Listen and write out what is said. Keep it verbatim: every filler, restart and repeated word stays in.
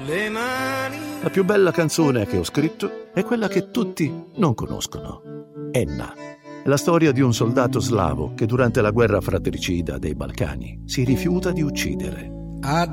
le mani. La più bella canzone che ho scritto è quella che tutti non conoscono. Enna. È la storia di un soldato slavo che durante la guerra fratricida dei Balcani si rifiuta di uccidere. Ad